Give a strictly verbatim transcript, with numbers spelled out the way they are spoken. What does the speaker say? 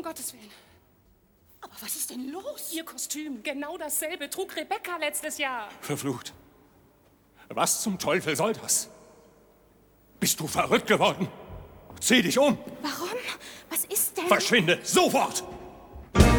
Gottes Willen. Aber was ist denn los? Ihr Kostüm, genau dasselbe, trug Rebecca letztes Jahr. Verflucht. Was zum Teufel soll das? Bist du verrückt geworden? Zieh dich um! Warum? Was ist denn? Verschwinde, sofort!